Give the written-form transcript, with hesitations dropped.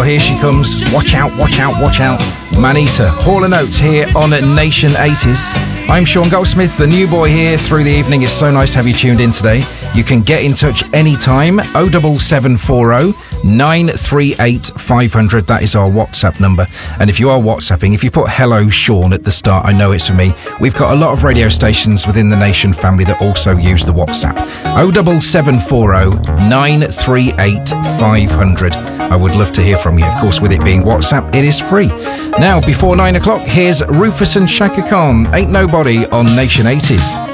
here she comes. Watch out, watch out, watch out. Manita, Hall & Oates here on Nation 80s. I'm Sean Goldsmith, the new boy here through the evening. It's so nice to have you tuned in today. You can get in touch anytime, 07740 938 500. That is our WhatsApp number. And if you are WhatsApping, if you put hello Sean at the start, I know it's for me. We've got a lot of radio stations within the Nation family that also use the WhatsApp. 07740 938 500. I would love to hear from you. Of course, with it being WhatsApp, it is free. Now, before 9 o'clock, here's Rufus and Shaka Khan, Ain't Nobody on Nation 80s.